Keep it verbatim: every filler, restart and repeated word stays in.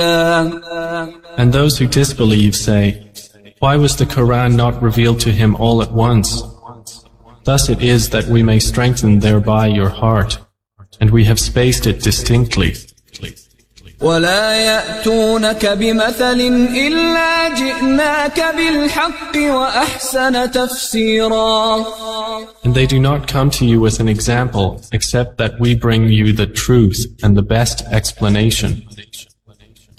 And those who disbelieve say, why was the Quran not revealed to him all at once? Thus it is that we may strengthen thereby your heart, and we have spaced it distinctly. وَلَا يَأْتُونَكَ بِمَثَلٍ إِلَّا جِئْنَاكَ بِالْحَقِّ وَأَحْسَنَ تَفْسِيرًا. And they do not come to you with an example, except that we bring you the truth and the best explanation.